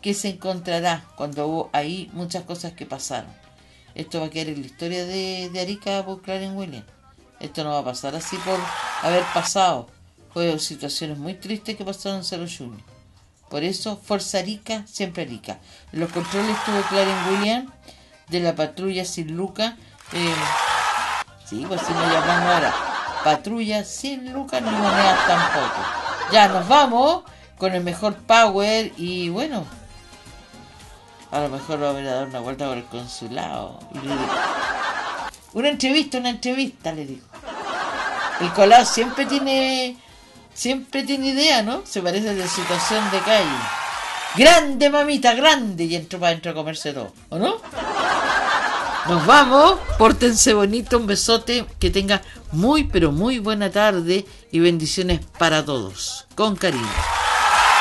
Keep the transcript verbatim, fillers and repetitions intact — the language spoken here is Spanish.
que se encontrará cuando hubo ahí muchas cosas que pasaron. Esto va a quedar en la historia de, de Arica por Clarence Williams. Esto no va a pasar así por haber pasado. Fue situaciones muy tristes que pasaron en Cerro Junior. Por eso, Fuerza Arica, siempre Arica. En los controles estuvo Clarence Williams de la patrulla Sin Lucas. Eh, sí, pues si nos llamamos ahora patrulla Sin Lucas ni monedas tampoco. Ya nos vamos con el mejor power y bueno, a lo mejor va a ir a dar una vuelta por el consulado. Y le digo, una entrevista, una entrevista, le digo. El colado siempre tiene, siempre tiene idea, ¿no? Se parece de situación de calle. Grande, mamita, grande. Y entró para adentro a comerse todo, ¿o no? Nos vamos, pórtense bonito, un besote, que tenga muy, pero muy buena tarde y bendiciones para todos. Con cariño.